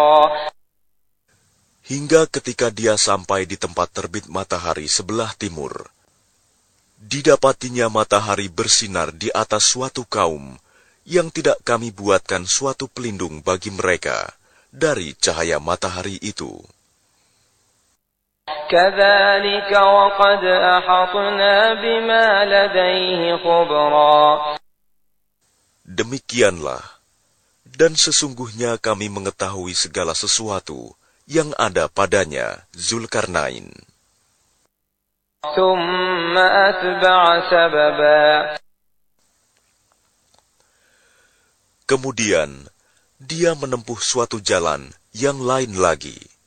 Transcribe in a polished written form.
Hingga ketika dia sampai di tempat terbit matahari sebelah timur, didapatinya matahari bersinar di atas suatu kaum yang tidak kami buatkan suatu pelindung bagi mereka dari cahaya matahari itu. كذلك وقد أحطنا بما لديه خبرا. Demikianlah, dan sesungguhnya kami mengetahui segala sesuatu yang ada padanya, Zulkarnain. ثم أتبع سببا. Kemudian, dia menempuh suatu jalan yang lain lagi.